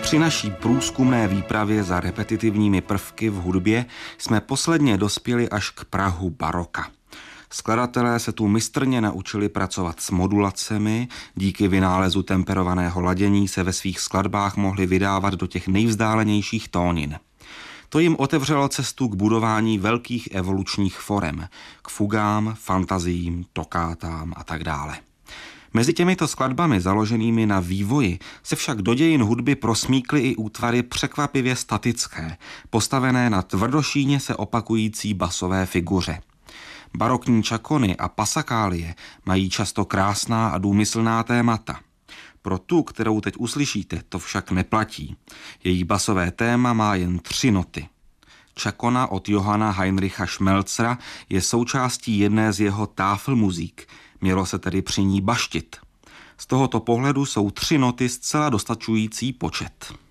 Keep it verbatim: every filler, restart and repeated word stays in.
Při naší průzkumné výpravě za repetitivními prvky v hudbě jsme posledně dospěli až k prahu baroka. Skladatelé se tu mistrně naučili pracovat s modulacemi, díky vynálezu temperovaného ladění se ve svých skladbách mohli vydávat do těch nejvzdálenějších tónin. To jim otevřelo cestu k budování velkých evolučních forem, k fugám, fantaziím, tokátám a tak dále. Mezi těmito skladbami založenými na vývoji se však do dějin hudby prosmíkly i útvary překvapivě statické, postavené na tvrdošíjně se opakující basové figuře. Barokní čakony a pasakálie mají často krásná a důmyslná témata. Pro tu, kterou teď uslyšíte, to však neplatí. Její basové téma má jen tři noty. Čakona od Johanna Heinricha Schmelzera je součástí jedné z jeho Tafelmusik, mělo se tedy při ní baštit. Z tohoto pohledu jsou tři noty zcela dostačující počet.